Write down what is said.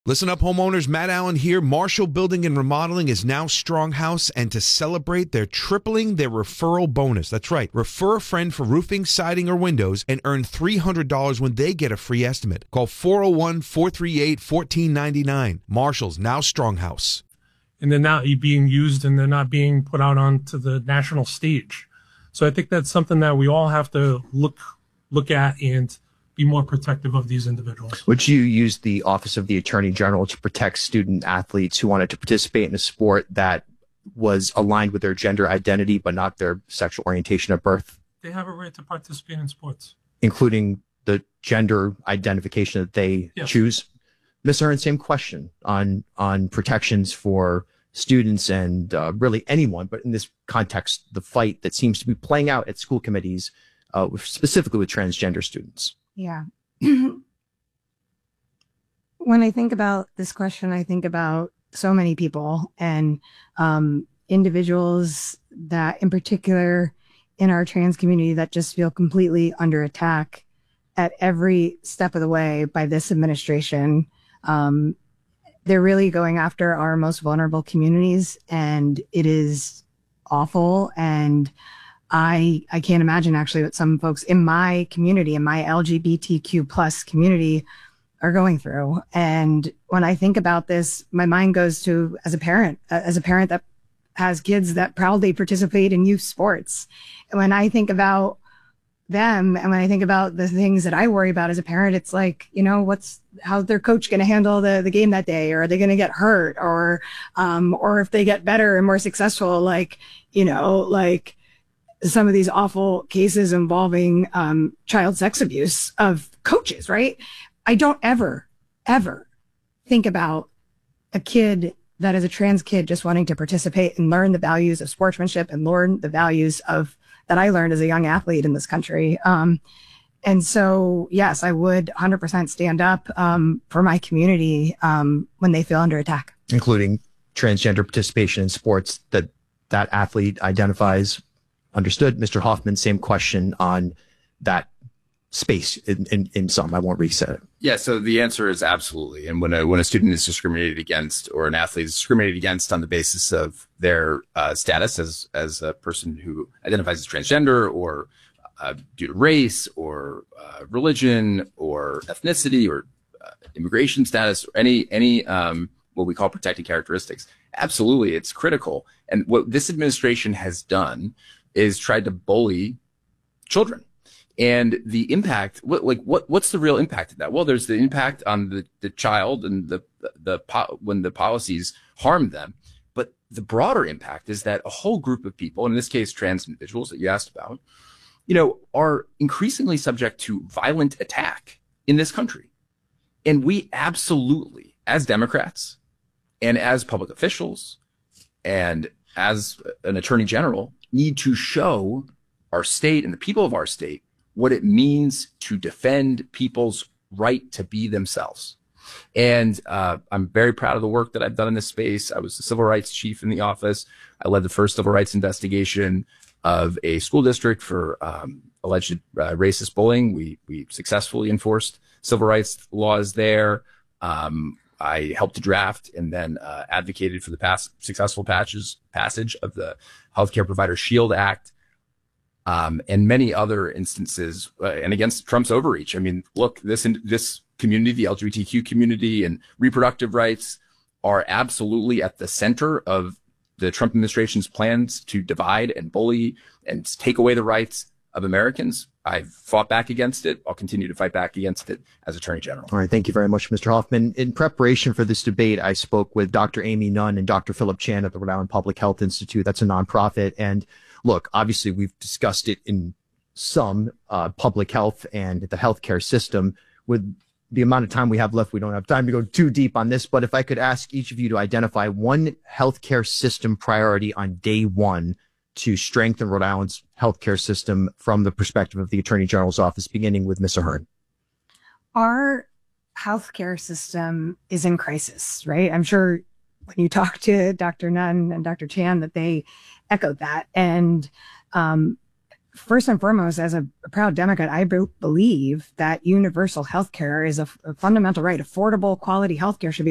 Listen up, homeowners. Matt Allen here. Marshall Building and Remodeling is now Stronghouse, and to celebrate, they're tripling their referral bonus. That's right. Refer a friend for roofing, siding, or windows and earn $300 when they get a free estimate. Call 401-438-1499. Marshall's now Stronghouse. And they're not being used, and they're not being put out onto the national stage. So I think that's something that we all have to look at and be more protective of these individuals. Would you use the Office of the Attorney General to protect student athletes who wanted to participate in a sport that was aligned with their gender identity but not their sexual orientation at birth? They have a right to participate in sports. Including the gender identification that they choose? Ms. Ahern, same question on protections for students and really anyone, but in this context, the fight that seems to be playing out at school committees, specifically with transgender students. Yeah. When I think about this question, I think about so many people and individuals that in particular in our trans community that just feel completely under attack at every step of the way by this administration. They're really going after our most vulnerable communities, and it is awful. And I can't imagine actually what some folks in my community, in my LGBTQ plus community, are going through. And when I think about this, my mind goes to as a parent that has kids that proudly participate in youth sports. And when I think about them and when I think about the things that I worry about as a parent, it's like, how's their coach going to handle the game that day? Or are they going to get hurt? Or if they get better and more successful, like some of these awful cases involving child sex abuse of coaches, right? I don't ever think about a kid that is a trans kid just wanting to participate and learn the values of sportsmanship and learn the values that I learned as a young athlete in this country. And so, yes, I would 100% stand up for my community when they feel under attack. Including transgender participation in sports that athlete identifies. Understood. Mr. Hoffman, same question on that space in some. I won't reset it. Yeah, so the answer is absolutely. And when a student is discriminated against or an athlete is discriminated against on the basis of their status as a person who identifies as transgender or due to race or religion or ethnicity or immigration status or any what we call protected characteristics, absolutely, it's critical. And what this administration has done is tried to bully children. And the impact, what's the real impact of that? Well, there's the impact on the child and when the policies harm them. But the broader impact is that a whole group of people, in this case, trans individuals that you asked about, are increasingly subject to violent attack in this country. And we absolutely, as Democrats and as public officials and as an attorney general, need to show our state and the people of our state what it means to defend people's right to be themselves. And I'm very proud of the work that I've done in this space. I was the civil rights chief in the office. I led the first civil rights investigation of a school district for alleged racist bullying. We successfully enforced civil rights laws there. I helped to draft and then advocated for the successful passage of the Healthcare Provider Shield Act. And many other instances, and against Trump's overreach. I mean, look, this community, the LGBTQ community and reproductive rights are absolutely at the center of the Trump administration's plans to divide and bully and take away the rights of Americans. I've fought back against it. I'll continue to fight back against it as Attorney General. All right. Thank you very much, Mr. Hoffman. In preparation for this debate, I spoke with Dr. Amy Nunn and Dr. Philip Chan at the Rhode Island Public Health Institute. That's a nonprofit. And look, obviously, we've discussed it in some public health and the healthcare system. With the amount of time we have left, we don't have time to go too deep on this. But if I could ask each of you to identify one healthcare system priority on day one to strengthen Rhode Island's healthcare system from the perspective of the Attorney General's office, beginning with Ms. Ahern. Our healthcare system is in crisis, right? I'm sure when you talk to Dr. Nunn and Dr. Chan that they echoed that. And first and foremost, as a proud Democrat, I believe that universal healthcare is a fundamental right. Affordable, quality healthcare should be